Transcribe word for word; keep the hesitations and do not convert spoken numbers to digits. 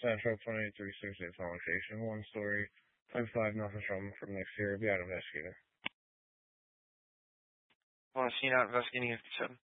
Central twenty three six eight following station. One story. Five five nothing from from next year. Be out investigator. I want to see you out investigating fifty-seven.